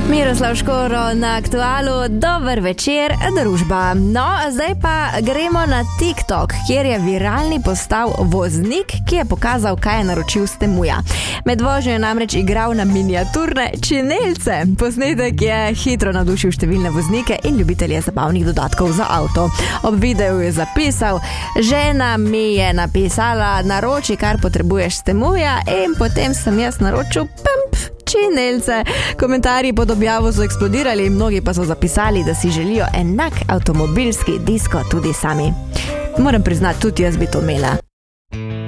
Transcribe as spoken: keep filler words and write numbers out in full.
Miroslav Škoro na Aktualu, dober večer, družba. No, zdaj pa gremo na TikTok, kjer je viralni postal voznik, ki je pokazal, kaj je naročil s Temuja. Med vožnjo je namreč igral na miniaturne činelce. Posnetek je hitro navdušil številne voznike in ljubitelje zabavnih dodatkov za avto. Ob videu je zapisal: žena mi je napisala, naroči, kar potrebuješ s Temuja, in potem sem jaz naročil pemp. Činelce. Komentarji pod objavo so eksplodirali, mnogi pa so zapisali, da si želijo enak avtomobilski disko tudi sami. Moram priznati, tudi jaz bi to imela.